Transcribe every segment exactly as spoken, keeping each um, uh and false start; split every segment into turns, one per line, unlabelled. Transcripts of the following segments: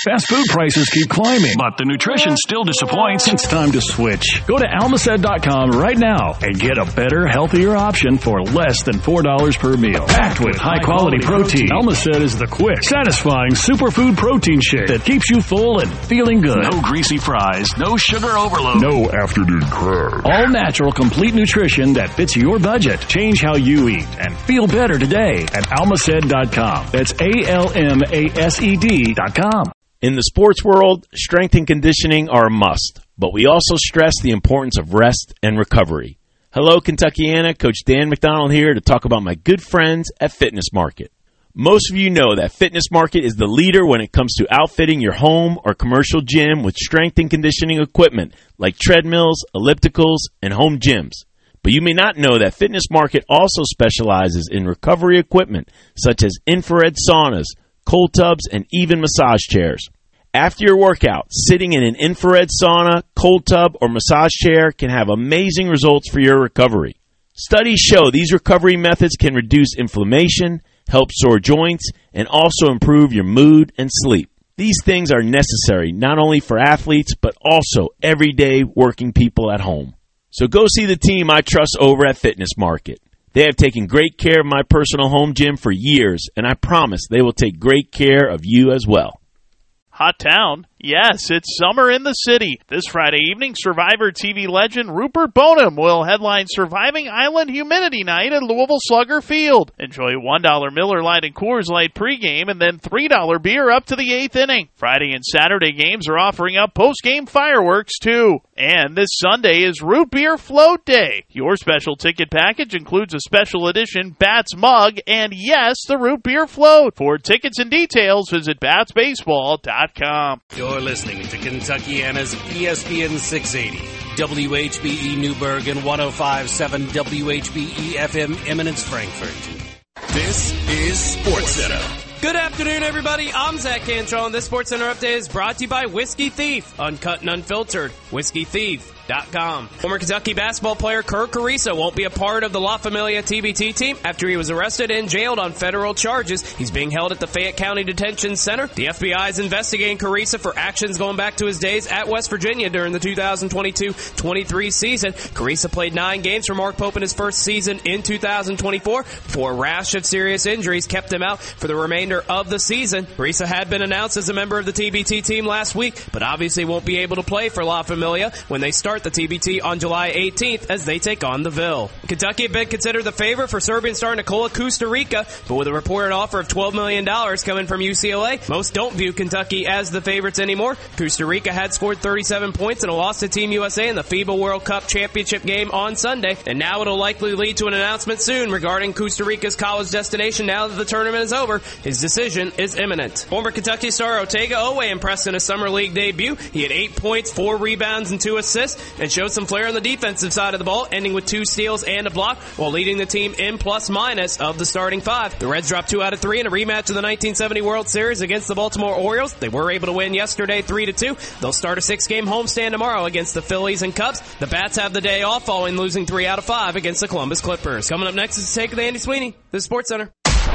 Fast food prices keep climbing,
but the nutrition still disappoints.
It's time to switch. Go to Almacet dot com right now and get a better, healthier option for less than four dollars per meal. Packed with high-quality protein, Almacet is the quick, satisfying superfood protein shake that keeps you full and feeling good.
No greasy fries, no sugar overload,
no afternoon crab. All natural, complete nutrition that fits your budget. Change how you eat and feel better today at Almacet dot com. That's A L M A S E D dot com.
In the sports world, strength and conditioning are a must, but we also stress the importance of rest and recovery. Hello, Kentuckiana. Coach Dan McDonald here to talk about my good friends at Fitness Market. Most of you know that Fitness Market is the leader when it comes to outfitting your home or commercial gym with strength and conditioning equipment like treadmills, ellipticals, and home gyms. But you may not know that Fitness Market also specializes in recovery equipment such as infrared saunas, cold tubs, and even massage chairs. After your workout, sitting in an infrared sauna, cold tub, or massage chair can have amazing results for your recovery. Studies show these recovery methods can reduce inflammation, help sore joints, and also improve your mood and sleep. These things are necessary not only for athletes, but also everyday working people at home. So go see the team I trust over at Fitness Market. They have taken great care of my personal home gym for years, and I promise they will take great care of you as well.
Hot town? Yes, it's summer in the city. This Friday evening, Survivor T V legend Rupert Boneham will headline Surviving Island Humidity Night at Louisville Slugger Field. Enjoy one dollar Miller Lite and Coors Light pregame and then three dollar beer up to the eighth inning. Friday and Saturday games are offering up postgame fireworks, too. And this Sunday is Root Beer Float Day. Your special ticket package includes a special edition Bats mug and, yes, the Root Beer Float. For tickets and details, visit bats baseball dot com.
You're listening to Kentuckiana's E S P N six eighty, W H B E Newburgh, and one oh five point seven W H B E F M Eminence Frankfurt.
This is SportsCenter.
Good afternoon, everybody. I'm Zach Cantrell, and this SportsCenter update is brought to you by Whiskey Thief, uncut and unfiltered. whiskey thief dot com. Former Kentucky basketball player Kirk Carissa won't be a part of the La Familia T B T team after he was arrested and jailed on federal charges. He's being held at the Fayette County Detention Center. The F B I is investigating Carissa for actions going back to his days at West Virginia during the two thousand twenty-two twenty-three season. Carissa played nine games for Mark Pope in his first season in two thousand twenty-four before a rash of serious injuries kept him out for the remainder of the season. Carissa had been announced as a member of the T B T team last week, but obviously won't be able to play for La Familia when they start the T B T on July eighteenth as they take on the Ville. Kentucky had been considered the favorite for Serbian star Nikola Costa Rica, but with a reported offer of twelve million dollars coming from U C L A, most don't view Kentucky as the favorites anymore. Costa Rica had scored thirty-seven points in a loss to Team U S A in the FIBA World Cup Championship game on Sunday, and now it'll likely lead to an announcement soon regarding Costa Rica's college destination now that the tournament is over. His decision is imminent. Former Kentucky star Otega Oweh impressed in his summer league debut. He had eight points, four rebounds, and two assists, and showed some flair on the defensive side of the ball, ending with two steals and a block while leading the team in plus-minus of the starting five. The Reds dropped two out of three in a rematch of the nineteen seventy World Series against the Baltimore Orioles. They were able to win yesterday three to two. They'll start a six-game homestand tomorrow against the Phillies and Cubs. The Bats have the day off following losing three out of five against the Columbus Clippers. Coming up next is the take of Andy Sweeney, the Sports Center.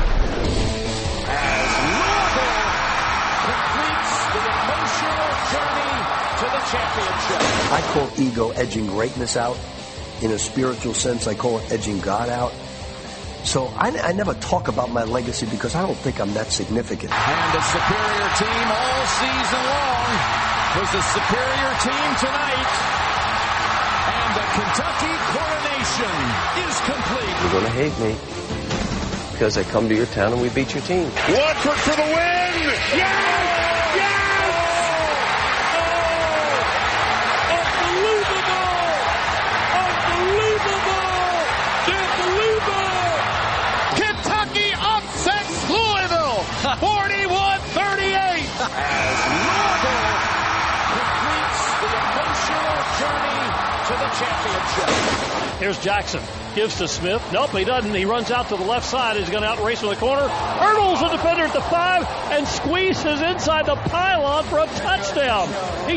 I call ego edging greatness out. In a spiritual sense, I call it edging God out. So I, I never talk about my legacy because I don't think I'm that significant.
And a superior team all season long was the superior team tonight. And the Kentucky coronation is complete.
You're going to hate me because I come to your town and we beat your team.
Watford for the win! Yes!
forty-one thirty-eight as Louisville completes the emotional journey to the championship.
Here's Jackson. Gives to Smith. Nope, he doesn't. He runs out to the left side. He's going to outrace in the corner. Hurdles the defender at the five and squeezes inside the pylon for a touchdown. He